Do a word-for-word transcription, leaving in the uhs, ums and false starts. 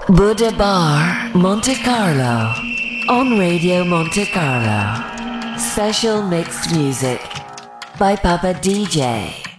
Buddha Bar, Monte Carlo, on Radio Monte Carlo. Special mixed music by Papa D J.